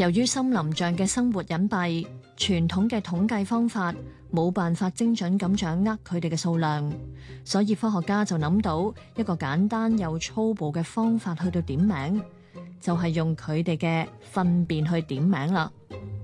由於森林象嘅生活隱蔽，傳統嘅統計方法冇辦法精準咁掌握佢哋嘅數量，所以科學家就諗到一個簡單又粗暴嘅方法去到點名，就係用佢哋嘅糞便去點名啦。